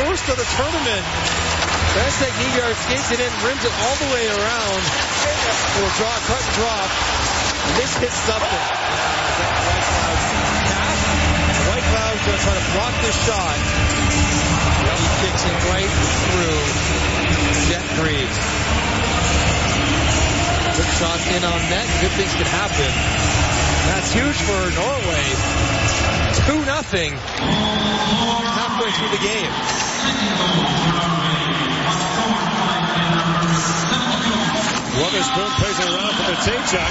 first of the tournament. Brandtech Nygaard skates it in, rims it all the way around. Will draw, cut and drop. And this hits something. White Cloud's going to try to block this shot. He kicks it right through Jet Greaves. Good shot in on net. Good things can happen. That's huge for Norway. 2-0. Halfway through the game. Weatherspoon plays it around for the Matejchuk.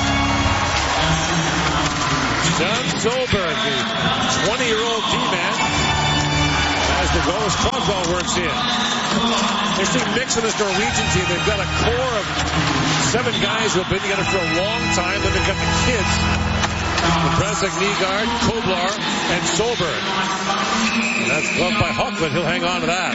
John Solberg, the 20-year-old D-man, as the goal as Krogvall works in. Interesting mix of this Norwegian team. They've got a core of 7 guys who have been together for a long time. Then they've got the kids. Brandtech Nygaard, Koblar, and Solberg. And that's gloved by Hockland. He'll hang on to that.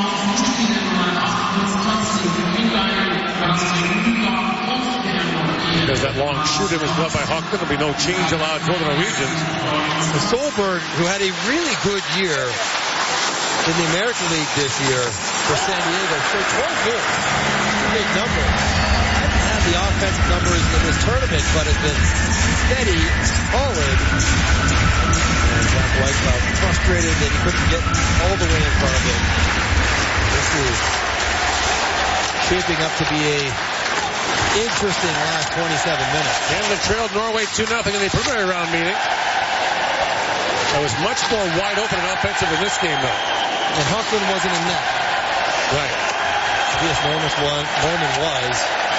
There's that long shoot in was gloved by Hockland. There'll be no change allowed for the Norwegians. Solberg, who had a really good year in the American League this year for San Diego, so 12 goals. Big number. Hasn't had the offensive numbers in this tournament, but has been steady, solid. And Zach Whitecloud frustrated that he couldn't get all the way in front of him. This is shaping up to be a interesting last 27 minutes. Canada trailed Norway 2-0 in the preliminary round meeting. That was much more wide open and offensive in this game, though. And Hockland wasn't in net. Right. Yes, Norman was.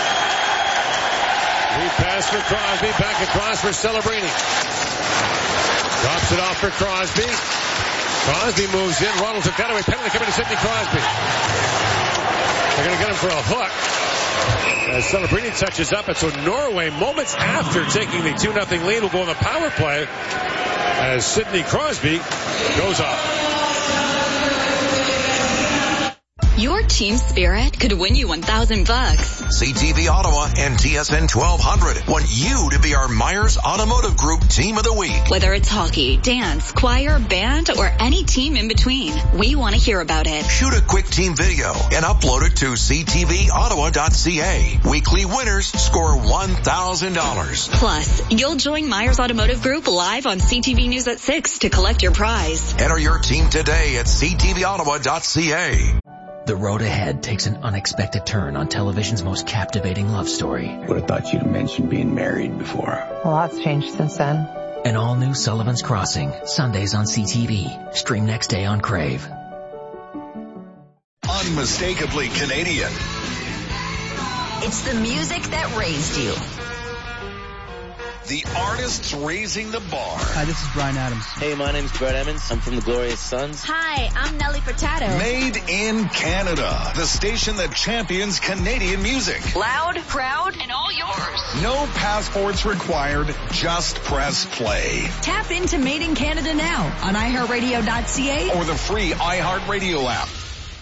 Lead pass for Crosby. Back across for Celebrini. Drops it off for Crosby. Crosby moves in. Ronald took that away. Penalty coming to Sidney Crosby. They're going to get him for a hook. As Celebrini touches up. And so Norway, moments after taking the 2-0 lead, will go on the power play as Sidney Crosby goes off. Your team spirit could win you $1,000. CTV Ottawa and TSN 1200 want you to be our Myers Automotive Group Team of the Week. Whether it's hockey, dance, choir, band, or any team in between, we want to hear about it. Shoot a quick team video and upload it to ctvottawa.ca. Weekly winners score $1,000. Plus, you'll join Myers Automotive Group live on CTV News at 6 to collect your prize. Enter your team today at ctvottawa.ca. The road ahead takes an unexpected turn on television's most captivating love story. Would have thought you'd mentioned being married before. A lot's changed since then. An all-new Sullivan's Crossing, Sundays on CTV. Stream next day on Crave. Unmistakably Canadian. It's the music that raised you. The artists raising the bar. Hi, this is Bryan Adams. Hey, my name's Brett Emmons. I'm from the Glorious Sons. Hi, I'm Nelly Furtado. Made in Canada. The station that champions Canadian music. Loud, proud, and all yours. No passports required. Just press play. Tap into Made in Canada now on iHeartRadio.ca or the free iHeartRadio app.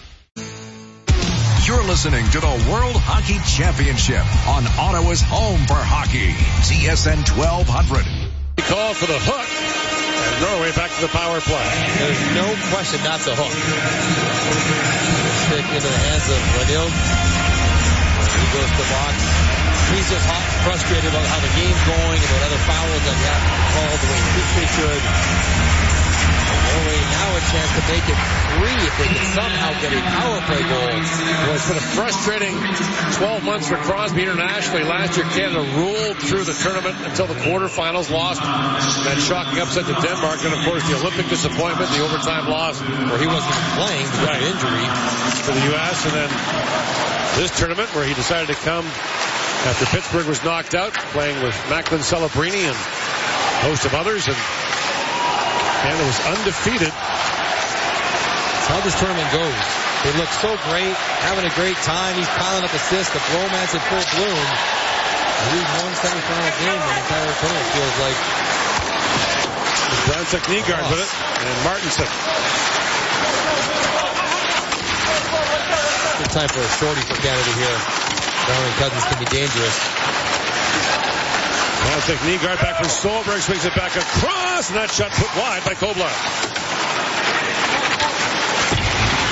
You're listening to the World Hockey Championship on Ottawa's home for hockey, TSN 1200. Call for the hook, and Norway back to the power play. There's no question that's a hook. Stick into the hands of Wadil. He goes to the box. He's just frustrated about how the game's going and what other fouls that he hasn't called the way he thinks they should. Norway now a chance to make it 3 if they can somehow get a power play goal. Well, it's been a frustrating 12 months for Crosby internationally. Last year, Canada rolled through the tournament until the quarterfinals, lost that shocking upset to Denmark, and of course the Olympic disappointment, the overtime loss where he wasn't even playing because of injury for the U.S. And then this tournament where he decided to come after Pittsburgh was knocked out, playing with Macklin Celebrini and a host of others, and Canada was undefeated. That's how this tournament goes. They look so great, having a great time. He's piling up assists. The bromance in full bloom. We've won semifinal game the entire tournament, feels like. Brandtech Nygaard with it, and Martinson. Good time for a shorty for Canada here. Darwin Cousins can be dangerous. Brandtech Nygaard back for Solberg, swings it back across, and that shot put wide by Koblar.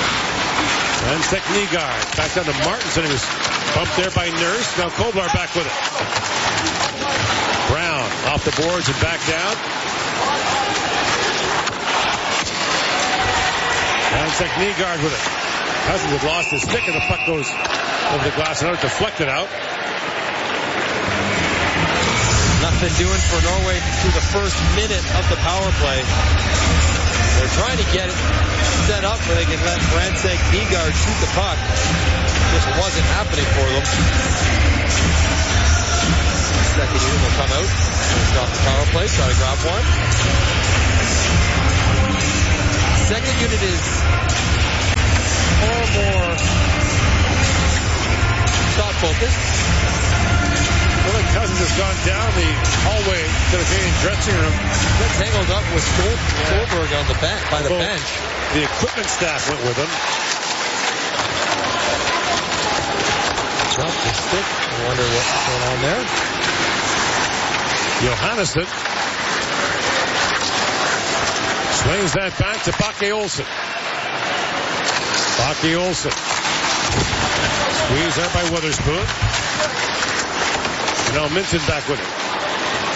And Nygaard. Back down to Martinson. He was bumped there by Nurse. Now Koblar back with it. Brown off the boards and back down. And Nygaard with it. Cousins had lost his stick and the puck goes over the glass and out, deflected out. Nothing doing for Norway through the first minute of the power play. They're trying to get it set up where they can let Nygaard shoot the puck. Just wasn't happening for them. Second unit will come out. Stop the power play. Try to grab one. Second unit is far more shot focused. Cousins has gone down the hallway to the Canadian dressing room. Got tangled up with Stolberg on the bench, by the bench. The equipment staff went with him. Dropped the stick. I wonder what's going on there. Johannesson swings that back to Bakke Olsen. Bakke Olsen. Squeezed there by Witherspoon. Now Minton back with it.